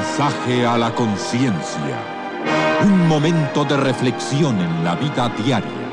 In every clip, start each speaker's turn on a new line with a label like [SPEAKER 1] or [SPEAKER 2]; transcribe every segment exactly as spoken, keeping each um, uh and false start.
[SPEAKER 1] Mensaje a la conciencia. Un momento de reflexión en la vida diaria.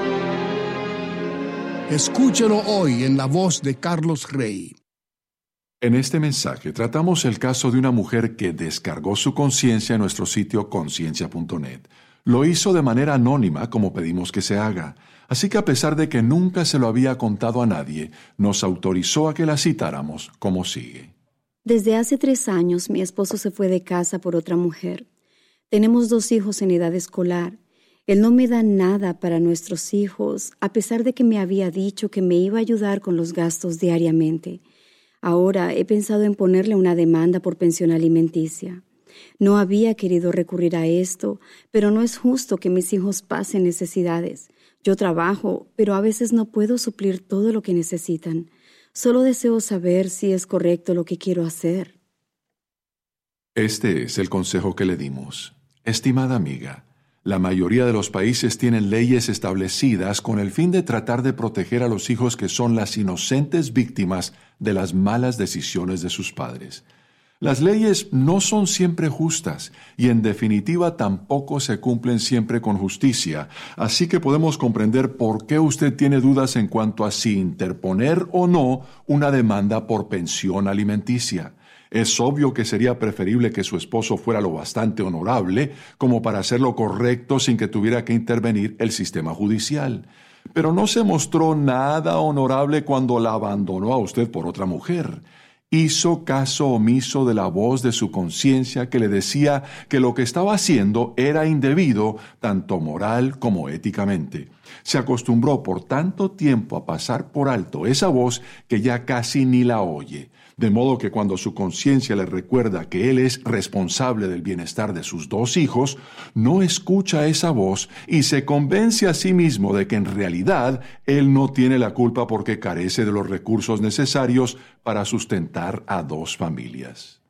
[SPEAKER 2] Escúchelo hoy en la voz de Carlos Rey.
[SPEAKER 3] En este mensaje tratamos el caso de una mujer que descargó su conciencia en nuestro sitio conciencia punto net. Lo hizo de manera anónima, como pedimos que se haga. Así que a pesar de que nunca se lo había contado a nadie, nos autorizó a que la citáramos como sigue.
[SPEAKER 4] Desde hace tres años mi esposo se fue de casa por otra mujer. Tenemos dos hijos en edad escolar. Él no me da nada para nuestros hijos, a pesar de que me había dicho que me iba a ayudar con los gastos diariamente. Ahora he pensado en ponerle una demanda por pensión alimenticia. No había querido recurrir a esto, pero no es justo que mis hijos pasen necesidades. Yo trabajo, pero a veces no puedo suplir todo lo que necesitan. Solo deseo saber si es correcto lo que quiero hacer.
[SPEAKER 3] Este es el consejo que le dimos. Estimada amiga, la mayoría de los países tienen leyes establecidas con el fin de tratar de proteger a los hijos que son las inocentes víctimas de las malas decisiones de sus padres. Las leyes no son siempre justas y en definitiva tampoco se cumplen siempre con justicia, así que podemos comprender por qué usted tiene dudas en cuanto a si interponer o no una demanda por pensión alimenticia. Es obvio que sería preferible que su esposo fuera lo bastante honorable como para hacer lo correcto sin que tuviera que intervenir el sistema judicial. Pero no se mostró nada honorable cuando la abandonó a usted por otra mujer. Hizo caso omiso de la voz de su conciencia que le decía que lo que estaba haciendo era indebido, tanto moral como éticamente. Se acostumbró por tanto tiempo a pasar por alto esa voz que ya casi ni la oye. De modo que cuando su conciencia le recuerda que él es responsable del bienestar de sus dos hijos, no escucha esa voz y se convence a sí mismo de que en realidad él no tiene la culpa porque carece de los recursos necesarios para sustentar a dos familias.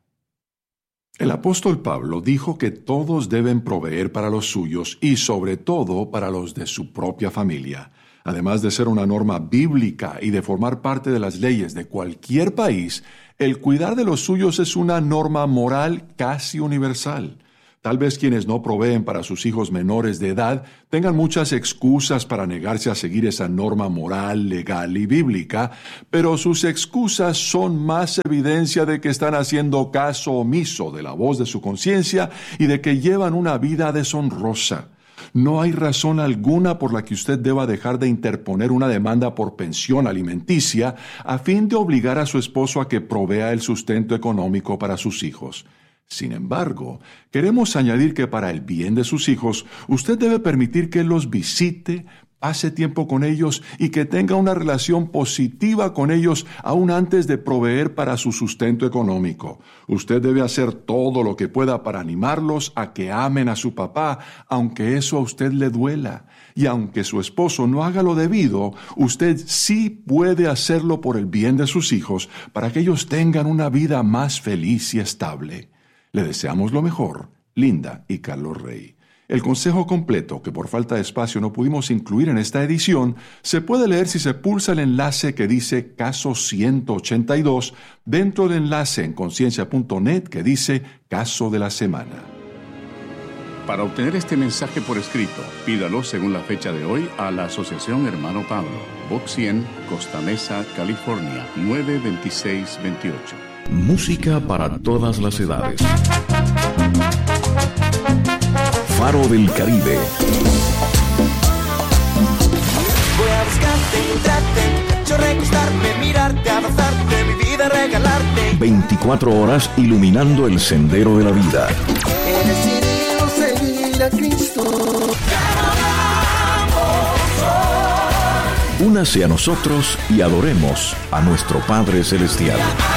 [SPEAKER 3] El apóstol Pablo dijo que todos deben proveer para los suyos y sobre todo para los de su propia familia. Además de ser una norma bíblica y de formar parte de las leyes de cualquier país, el cuidar de los suyos es una norma moral casi universal. Tal vez quienes no proveen para sus hijos menores de edad tengan muchas excusas para negarse a seguir esa norma moral, legal y bíblica, pero sus excusas son más evidencia de que están haciendo caso omiso de la voz de su conciencia y de que llevan una vida deshonrosa. No hay razón alguna por la que usted deba dejar de interponer una demanda por pensión alimenticia a fin de obligar a su esposo a que provea el sustento económico para sus hijos. Sin embargo, queremos añadir que para el bien de sus hijos, usted debe permitir que él los visite, pase tiempo con ellos y que tenga una relación positiva con ellos aún antes de proveer para su sustento económico. Usted debe hacer todo lo que pueda para animarlos a que amen a su papá, aunque eso a usted le duela. Y aunque su esposo no haga lo debido, usted sí puede hacerlo por el bien de sus hijos para que ellos tengan una vida más feliz y estable. Le deseamos lo mejor, Linda y Carlos Rey. El consejo completo, que por falta de espacio no pudimos incluir en esta edición, se puede leer si se pulsa el enlace que dice Caso ciento ochenta y dos dentro del enlace en conciencia punto net que dice Caso de la Semana.
[SPEAKER 5] Para obtener este mensaje por escrito, pídalo según la fecha de hoy a la Asociación Hermano Pablo, Box cien, Costa Mesa, California, nueve veintiséis veintiocho.
[SPEAKER 6] Música para todas las edades. Faro del Caribe.
[SPEAKER 7] Voy a buscarte, encontrarte, yo recostarme, mirarte, abrazarte, mi vida regalarte.
[SPEAKER 6] veinticuatro horas iluminando el sendero de la vida.
[SPEAKER 7] He decidido seguir a Cristo.
[SPEAKER 6] Únase a nosotros y adoremos a nuestro Padre Celestial.